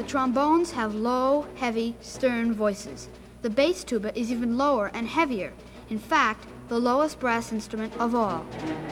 trombones have low, heavy, stern voices. The bass tuba is even lower and heavier. In fact, the lowest brass instrument of all.